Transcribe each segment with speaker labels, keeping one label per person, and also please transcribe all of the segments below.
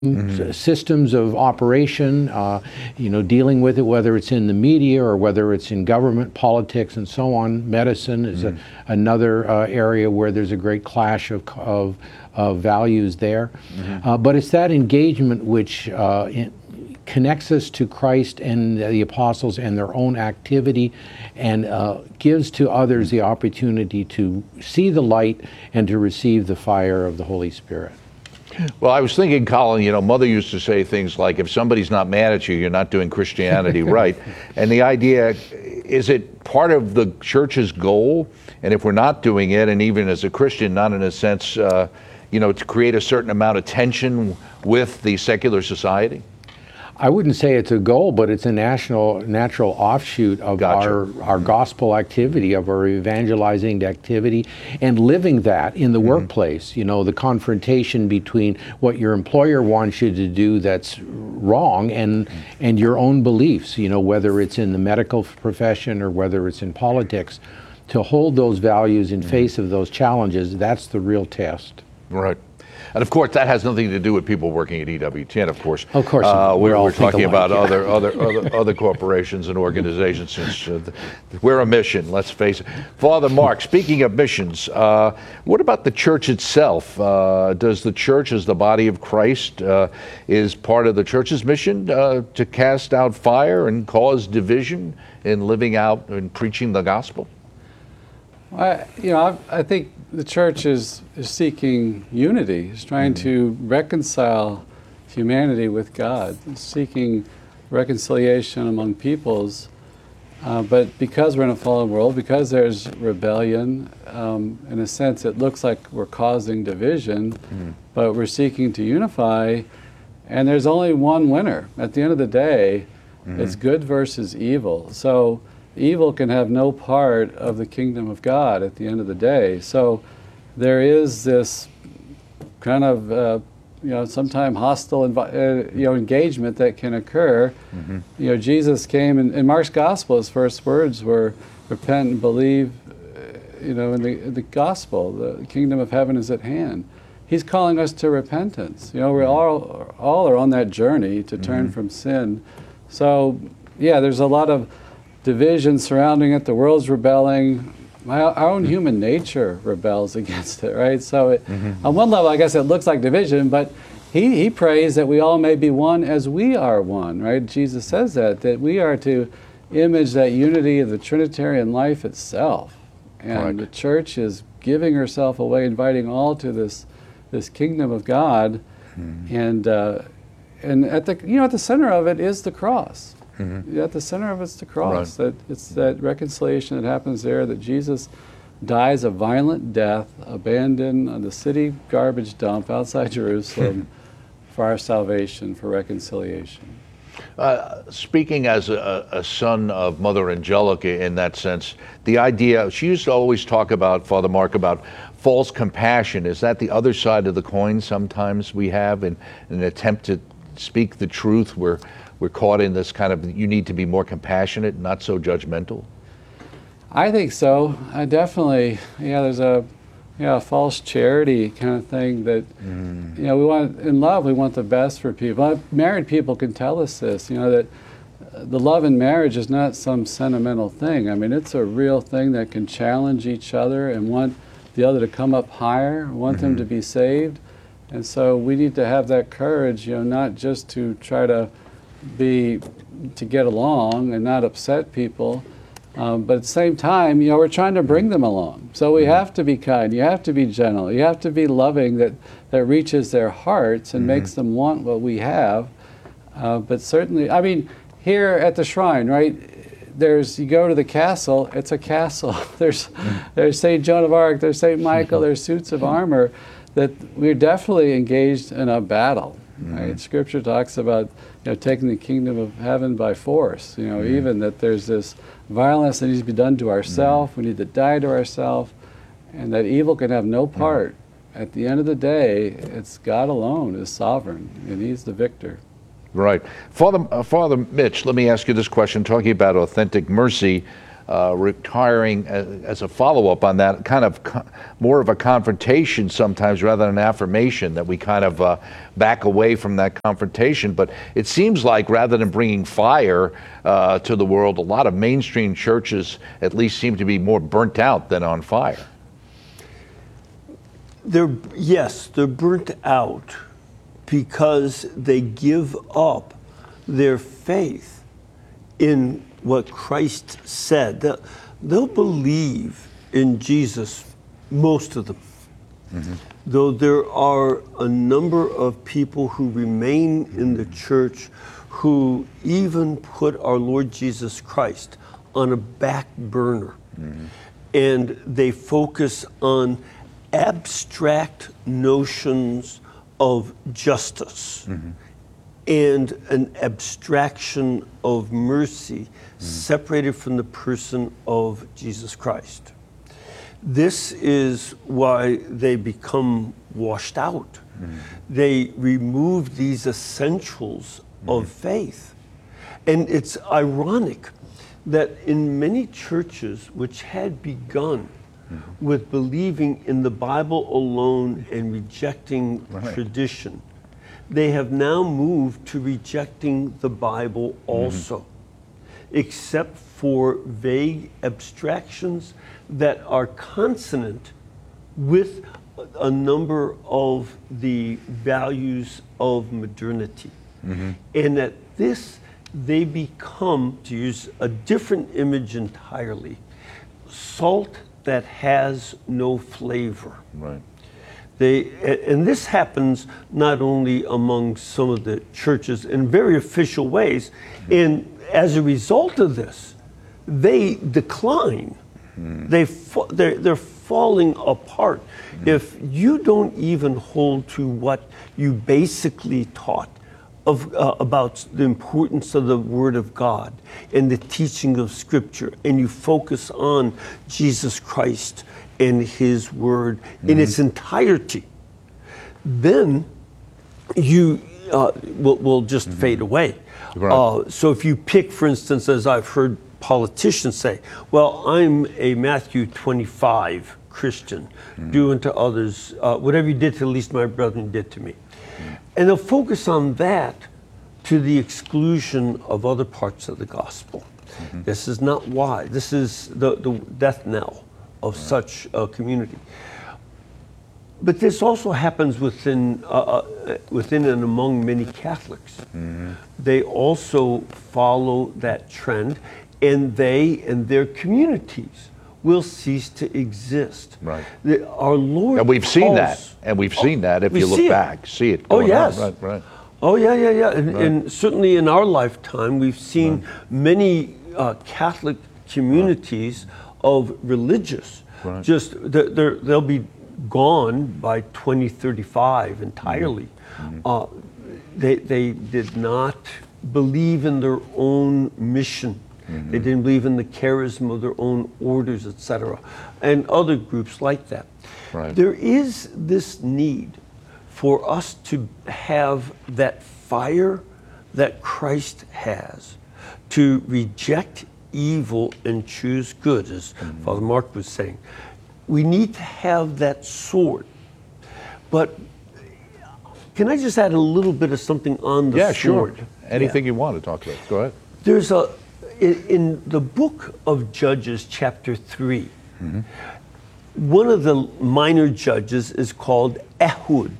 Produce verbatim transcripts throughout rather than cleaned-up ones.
Speaker 1: Mm-hmm. systems of operation, uh, you know, dealing with it, whether it's in the media or whether it's in government, politics, and so on. Medicine is mm-hmm. a, another uh, area where there's a great clash of, of, of values there. Mm-hmm. uh, but it's that engagement which uh, in, connects us to Christ and the apostles and their own activity, and uh, gives to others the opportunity to see the light and to receive the fire of the Holy Spirit.
Speaker 2: Well, I was thinking, Colin, you know, Mother used to say things like, if somebody's not mad at you, you're not doing Christianity right. And the idea, is it part of the church's goal? And if we're not doing it, and even as a Christian, not in a sense, uh, you know, to create a certain amount of tension with the secular society?
Speaker 1: I wouldn't say it's a goal, but it's a national, natural offshoot of
Speaker 2: Gotcha.
Speaker 1: our, our gospel activity, of our evangelizing activity, and living that in the mm-hmm. workplace. You know, the confrontation between what your employer wants you to do that's wrong and, mm-hmm. and your own beliefs, you know, whether it's in the medical profession or whether it's in politics. To hold those values in mm-hmm. face of those challenges, that's the real test.
Speaker 2: Right. And of course, that has nothing to do with people working at E W T N, of course.
Speaker 1: Of course.
Speaker 2: Uh, we're we're talking
Speaker 1: alike,
Speaker 2: about
Speaker 1: yeah.
Speaker 2: other, other, other, other corporations and organizations. Since uh, we're a mission, let's face it. Father Mark, speaking of missions, uh, what about the church itself? Uh, does the church, as the body of Christ, uh, is part of the church's mission uh, to cast out fire and cause division in living out and preaching the gospel?
Speaker 3: I, you know, I, I think the church is, is seeking unity, is trying mm-hmm. to reconcile humanity with God, seeking reconciliation among peoples. Uh, but because we're in a fallen world, because there's rebellion, um, in a sense it looks like we're causing division, mm-hmm. but we're seeking to unify, and there's only one winner. At the end of the day, mm-hmm. it's good versus evil. So evil can have no part of the kingdom of God at the end of the day. So there is this kind of, uh, you know, sometimes hostile, envi- uh, you know, engagement that can occur. Mm-hmm. You know, Jesus came in, in Mark's gospel. His first words were, "Repent and believe." Uh, you know, in the, in the gospel, the kingdom of heaven is at hand. He's calling us to repentance. You know, we all all are on that journey to turn mm-hmm. from sin. So, yeah, there's a lot of division surrounding it. The world's rebelling. My, our own human nature rebels against it, right? So it, mm-hmm. on one level, I guess it looks like division, but he, he prays that we all may be one as we are one, right? Jesus says that, that we are to image that unity of the Trinitarian life itself. And right. the church is giving herself away, inviting all to this this kingdom of God. Mm-hmm. And uh, and at the you know at the center of it is the cross. Mm-hmm. At the center of it's the cross. Right. That it's that reconciliation that happens there, that Jesus dies a violent death, abandoned on the city garbage dump outside Jerusalem for our salvation, for reconciliation.
Speaker 2: Uh, speaking as a, a son of Mother Angelica in that sense, the idea, she used to always talk about, Father Mark, about false compassion. Is that the other side of the coin sometimes we have in, in an attempt to speak the truth? We're, we're caught in this kind of, you need to be more compassionate, not so judgmental?
Speaker 3: I think so. I definitely, yeah, there's a yeah, a false charity kind of thing that, mm. you know, we want, in love, we want the best for people. Married people can tell us this, you know, that the love in marriage is not some sentimental thing. I mean, it's a real thing that can challenge each other and want the other to come up higher, want mm-hmm. them to be saved. And so we need to have that courage, you know, not just to try to be, to get along and not upset people, Um, but at the same time, you know, we're trying to bring them along. So we mm-hmm. have to be kind, you have to be gentle, you have to be loving, that, that reaches their hearts and mm-hmm. makes them want what we have. Uh, but certainly, I mean, here at the shrine, right, there's, you go to the castle, it's a castle. there's mm-hmm. there's Saint Joan of Arc, there's Saint Michael, mm-hmm. there's suits of armor, that we're definitely engaged in a battle. Mm-hmm. Right? Scripture talks about, you know, taking the kingdom of heaven by force. You know, mm-hmm. even that there's this violence that needs to be done to ourselves. Mm-hmm. We need to die to ourselves, and that evil can have no part. Mm-hmm. At the end of the day, it's God alone is sovereign, and He's the victor.
Speaker 2: Right, Father uh, Father Mitch. Let me ask you this question. Talking about authentic mercy, uh, retiring as, as a follow-up on that, kind of co- more of a confrontation sometimes rather than an affirmation, that we kind of uh, back away from that confrontation. But it seems like rather than bringing fire uh, to the world, a lot of mainstream churches at least seem to be more burnt out than on fire.
Speaker 4: They're, yes, they're burnt out because they give up their faith in what Christ said. They'll, they'll believe in Jesus, most of them. Mm-hmm. Though there are a number of people who remain in the church who even put our Lord Jesus Christ on a back burner. Mm-hmm. And they focus on abstract notions of justice mm-hmm. and an abstraction of mercy mm-hmm. separated from the person of Jesus Christ. This is why they become washed out. Mm-hmm. They remove these essentials mm-hmm. of faith. And it's ironic that in many churches which had begun Mm-hmm. with believing in the Bible alone and rejecting right. tradition, they have now moved to rejecting the Bible also, mm-hmm. except for vague abstractions that are consonant with a number of the values of modernity. Mm-hmm. And at this, they become, to use a different image entirely, salt that has no flavor.
Speaker 2: Right.
Speaker 4: They, and this happens not only among some of the churches in very official ways, and as a result of this, they decline. Mm. They fa- they're, they're falling apart. Mm. If you don't even hold to what you basically taught of uh, about the importance of the Word of God and the teaching of Scripture, and you focus on Jesus Christ and His Word mm-hmm. in its entirety, then you uh, will, will just mm-hmm. fade away. Right. Uh, so if you pick, for instance, as I've heard politicians say, well, I'm a Matthew twenty-five Christian, mm-hmm. do unto others uh, whatever you did to the least my brethren did to me. And they'll focus on that to the exclusion of other parts of the gospel. Mm-hmm. This is not why. This is the, the death knell of right. such a community. But this also happens within, uh, uh, within and among many Catholics. Mm-hmm. They also follow that trend, and they and their communities will cease to exist.
Speaker 2: Right.
Speaker 4: The, our Lord
Speaker 2: and we've seen
Speaker 4: calls,
Speaker 2: that, and we've seen oh, that if you look
Speaker 4: see
Speaker 2: back, see it
Speaker 4: Oh,
Speaker 2: going
Speaker 4: yes.
Speaker 2: on. Right, right.
Speaker 4: Oh, yeah, yeah, yeah. And,
Speaker 2: right.
Speaker 4: and certainly in our lifetime, we've seen
Speaker 2: right.
Speaker 4: many uh, Catholic communities right. of religious, right. just, they're, they're, they'll be gone by twenty thirty-five entirely. Mm-hmm. Uh, they, they did not believe in their own mission. Mm-hmm. They didn't believe in the charism of their own orders, et cetera, and other groups like that.
Speaker 2: Right.
Speaker 4: There is this need for us to have that fire that Christ has, to reject evil and choose good, as mm-hmm. Father Mark was saying. We need to have that sword. But can I just add a little bit of something on the
Speaker 2: yeah,
Speaker 4: sword?
Speaker 2: Sure. Anything
Speaker 4: yeah.
Speaker 2: you want to talk about. Go ahead.
Speaker 4: There's a, in, in the book of Judges, chapter three, mm-hmm. one of the minor judges is called Ehud.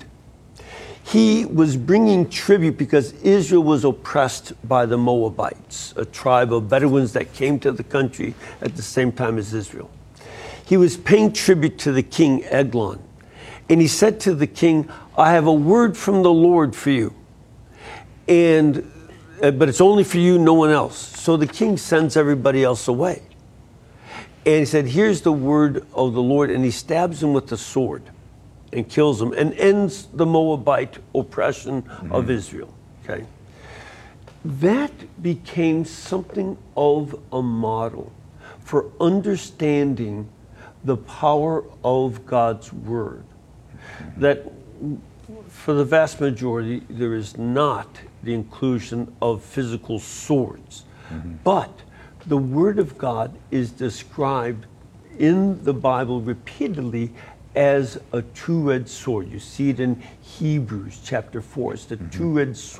Speaker 4: He was bringing tribute because Israel was oppressed by the Moabites, a tribe of Bedouins that came to the country at the same time as Israel. He was paying tribute to the king Eglon. And he said to the king, I have a word from the Lord for you. And, uh, but it's only for you, no one else. So the king sends everybody else away. And he said, here's the word of the Lord. And he stabs him with the sword and kills him and ends the Moabite oppression mm-hmm. of Israel. Okay, that became something of a model for understanding the power of God's word. Mm-hmm. That for the vast majority, there is not the inclusion of physical swords. Mm-hmm. But the Word of God is described in the Bible repeatedly as a two-edged sword. You see it in Hebrews chapter four. It's the two-edged sword.